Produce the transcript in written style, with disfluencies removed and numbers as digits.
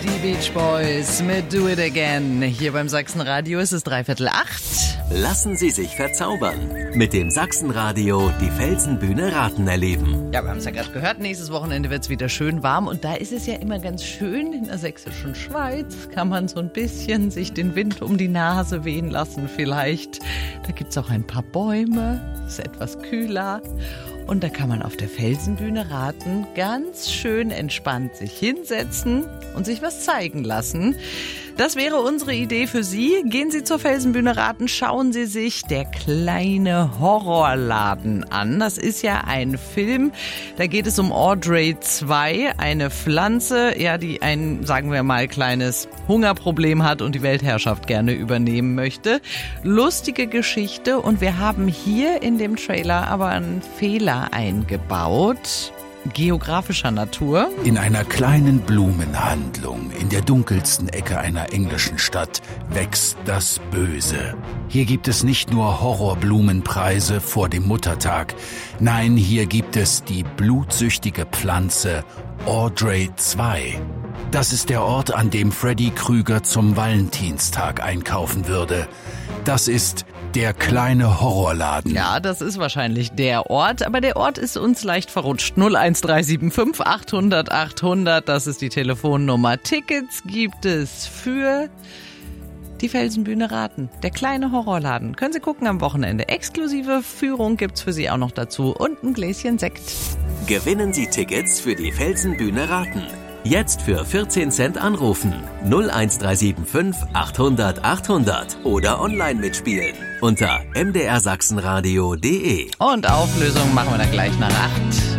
Die Beach Boys mit Do It Again. Hier beim Sachsenradio ist es 7:45. Lassen Sie sich verzaubern. Mit dem Sachsenradio die Felsenbühne Raten erleben. Ja, wir haben es ja gerade gehört, nächstes Wochenende wird es wieder schön warm. Und da ist es ja immer ganz schön, in der sächsischen Schweiz kann man so ein bisschen sich den Wind um die Nase wehen lassen vielleicht. Da gibt es auch ein paar Bäume, ist etwas kühler. Und da kann man auf der Felsenbühne Raten ganz schön entspannt sich hinsetzen und sich was zeigen lassen. Das wäre unsere Idee für Sie. Gehen Sie zur Felsenbühne Raten, schauen Sie sich Der kleine Horrorladen an. Das ist ja ein Film, da geht es um Audrey 2, eine Pflanze, ja, die ein, sagen wir mal, kleines Hungerproblem hat und die Weltherrschaft gerne übernehmen möchte. Lustige Geschichte und wir haben hier in dem Trailer aber einen Fehler eingebaut. Geografischer Natur. In einer kleinen Blumenhandlung in der dunkelsten Ecke einer englischen Stadt wächst das Böse. Hier gibt es nicht nur Horrorblumenpreise vor dem Muttertag. Nein, hier gibt es die blutsüchtige Pflanze Audrey 2. Das ist der Ort, an dem Freddy Krüger zum Valentinstag einkaufen würde. Das ist der kleine Horrorladen. Ja, das ist wahrscheinlich der Ort, aber der Ort ist uns leicht verrutscht. 01375 800 800, das ist die Telefonnummer. Tickets gibt es für die Felsenbühne Raten. Der kleine Horrorladen. Können Sie gucken am Wochenende. Exklusive Führung gibt's für Sie auch noch dazu und ein Gläschen Sekt. Gewinnen Sie Tickets für die Felsenbühne Raten. Jetzt für 14 Cent anrufen. 01375 800 800 oder online mitspielen unter mdrsachsenradio.de. Und Auflösung machen wir dann gleich nach 8.